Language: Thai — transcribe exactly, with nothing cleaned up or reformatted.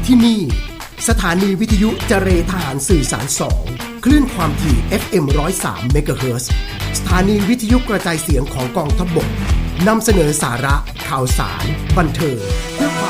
ที่นี่สถานีวิทยุเจเรทหารสื่อสารสองคลื่นความถี่ เอฟ เอ็ม หนึ่งศูนย์สาม เมกะเฮิรตซ์สถานีวิทยุกระจายเสียงของกองทัพบกนำเสนอสาระข่าวสารบันเทิง